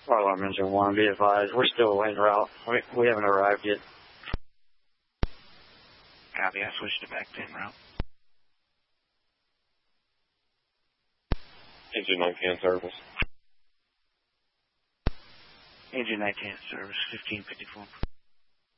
Alarm engine 1, be advised. We're still en route. We haven't arrived yet. Copy, I switched to back to en route. Engine 19 service. Engine 19 service, 1554.